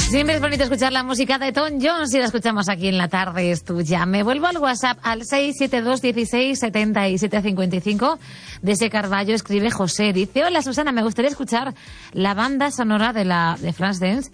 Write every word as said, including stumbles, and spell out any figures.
Siempre es bonito escuchar la música de Tom Jones y la escuchamos aquí en La Tarde es Tuya. Me vuelvo al WhatsApp al seis siete dos dieciséis setenta y siete cincuenta y cinco. De ese Carballo escribe José. Dice: hola Susana, me gustaría escuchar la banda sonora de la de Flashdance